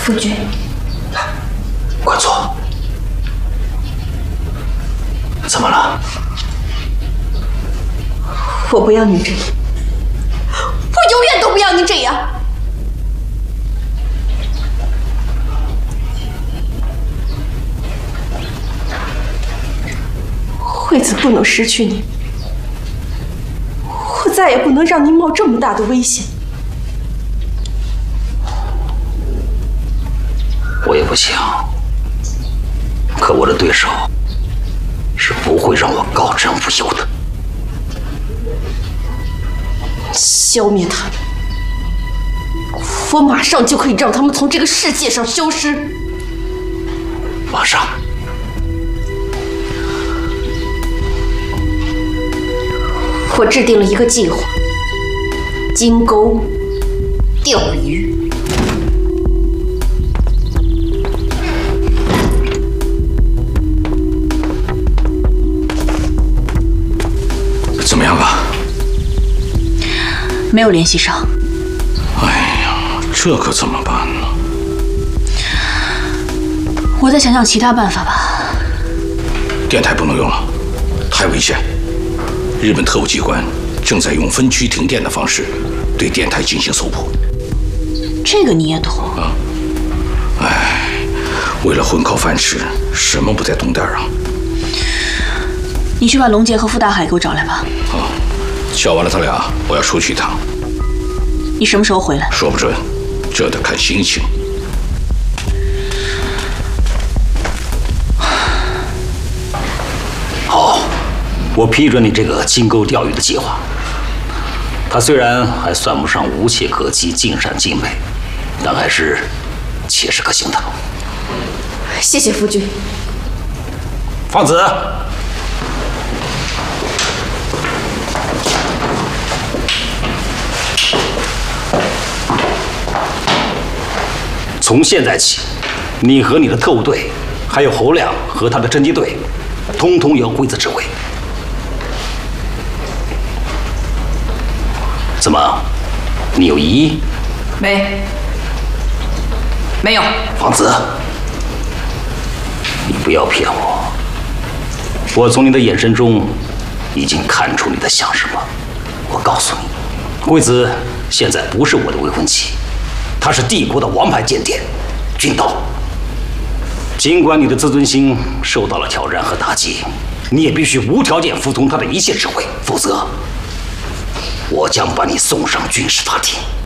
夫君， 来，快坐。怎么了？ 我不要您这样，我永远都不要您这样。惠子不能失去你，我再也不能让您冒这么大的危险。 我也不想，可我的对手是不会让我高枕无忧的。 消灭他们，我马上就可以让他们从这个世界上消失。 马上。 我制定了一个计划：金钩钓鱼。 怎么样了？ 没有联系上。 哎呀，这可怎么办呢？ 我再想想其他办法吧。 电台不能用了，太危险。日本特务机关正在用分区停电的方式对电台进行搜捕。 这个你也懂啊？哎，为了混口饭吃，什么不在懂点啊？ 你去把龙杰和傅大海给我找来吧。 好，叫完了他俩，我要出去一趟。 你什么时候回来？ 说不准，这得看心情。好，我批准你这个金钩钓鱼的计划。它虽然还算不上无懈可击、尽善尽美，但还是切实可行的。 谢谢夫君。 放子。从现在起，你和你的特务队，还有侯亮和他的侦缉队，通通由惠子指挥。怎么，你有异议？ 没有。 房子，你不要骗我，我从你的眼神中已经看出你在想什么。我告诉你，惠子现在不是我的未婚妻。他是帝国的王牌间谍，军刀。尽管你的自尊心受到了挑战和打击，你也必须无条件服从他的一切指挥，否则我将把你送上军事法庭。